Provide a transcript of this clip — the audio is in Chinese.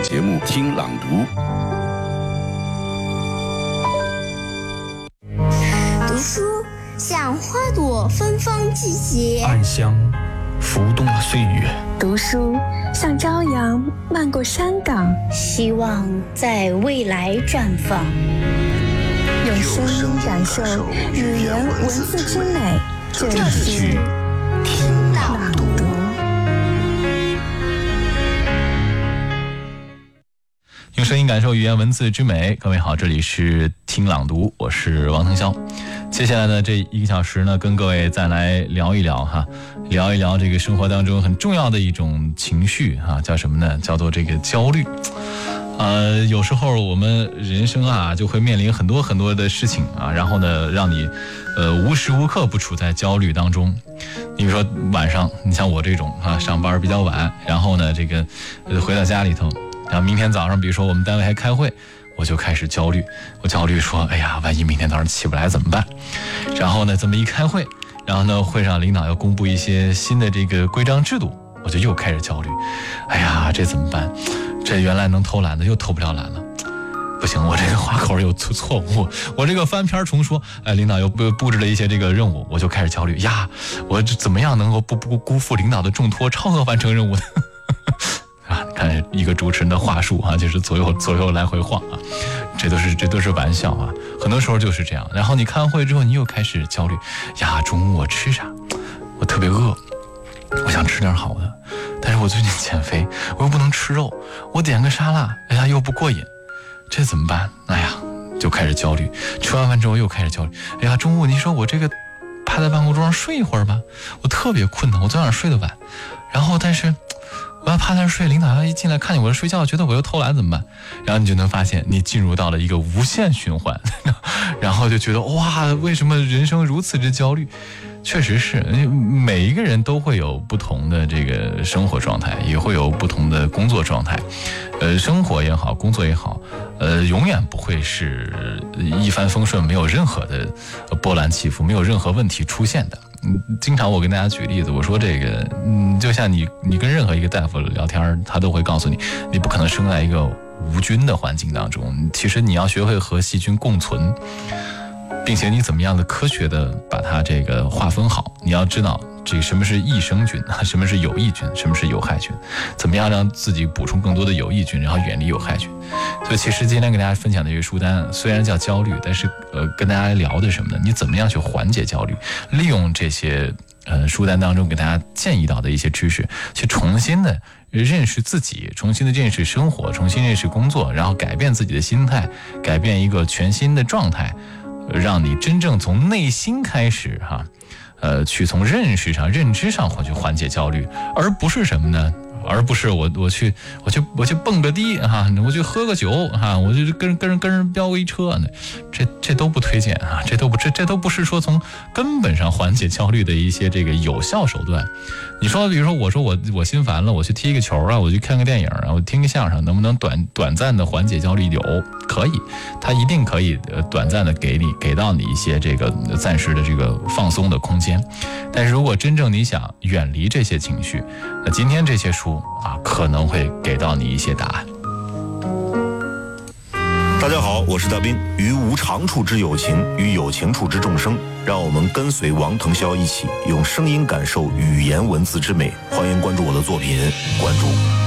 节目《听朗读》。 读书像花朵芬芳季节， 暗香浮动了岁月。 读书像朝阳漫过山岗， 希望在未来绽放。 用声音感受语言文字之美，这里是听朗读。 用声音感受语言文字之美，各位好，这里是听朗读，我是王腾霄。接下来的这1个小时呢，跟各位再来聊一聊聊一聊这个生活当中很重要的一种情绪叫什么呢？叫做这个焦虑。有时候我们人生就会面临很多很多的事情然后呢，让你无时无刻不处在焦虑当中。你比如说晚上，你像我这种上班比较晚，然后呢这个回到家里头，然后明天早上比如说我们单位还开会，我就开始焦虑，我焦虑说哎呀，万一明天早上起不来怎么办？然后呢这么一开会，然后呢会上领导要公布一些新的这个规章制度，我就又开始焦虑，哎呀这怎么办？这原来能偷懒的又偷不了懒了，不行，我这个话口有错误，我这个翻篇重说，领导又布置了一些这个任务，我就开始焦虑呀，我怎么样能够不辜负领导的重托，超额完成任务呢？你看一个主持人的话术就是左右来回晃这都是玩笑很多时候就是这样。然后你开完会之后，你又开始焦虑呀，中午我吃啥？我特别饿，我想吃点好的，但是我最近减肥，我又不能吃肉，我点个沙拉，哎呀又不过瘾，这怎么办？哎呀，就开始焦虑。吃完饭之后又开始焦虑，哎呀，中午你说我这个趴在办公桌上睡一会儿吧，我特别困难，我昨晚上睡得晚，然后但是我要趴那睡，领导要一进来看见我睡觉，觉得我又偷懒怎么办？然后你就能发现你进入到了一个无限循环，然后就觉得哇，为什么人生如此之焦虑？确实是，每一个人都会有不同的这个生活状态，也会有不同的工作状态。生活也好，工作也好，永远不会是一帆风顺，没有任何的波澜起伏，没有任何问题出现的。经常我跟大家举例子，我说这个，就像你跟任何一个大夫聊天，他都会告诉你，你不可能生在一个无菌的环境当中。其实你要学会和细菌共存，并且你怎么样的科学的把它这个划分好。你要知道这个什么是益生菌，什么是有益菌，什么是有害菌，怎么样让自己补充更多的有益菌，然后远离有害菌。所以其实今天跟大家分享的这个书单虽然叫焦虑，但是跟大家聊的什么呢？你怎么样去缓解焦虑，利用这些书单当中给大家建议到的一些知识，去重新的认识自己，重新的认识生活，重新认识工作，然后改变自己的心态，改变一个全新的状态，让你真正从内心开始去从认识上、认知上去缓解焦虑，而不是什么呢？而不是我去蹦个迪我去喝个酒我就跟人飙个一车，这都不推荐这都不是说从根本上缓解焦虑的一些这个有效手段。你说比如说我说我心烦了，我去踢个球我去看个电影我听个相声，能不能短暂的缓解焦虑？有，可以，它一定可以短暂的给到你一些这个暂时的这个放松的空间。但是如果真正你想远离这些情绪，那今天这些书可能会给到你一些答案。 大家好，我是大兵。于无长处之有情，于有情处之众生。让我们跟随王腾霄一起用声音感受语言文字之美。欢迎关注我的作品，关注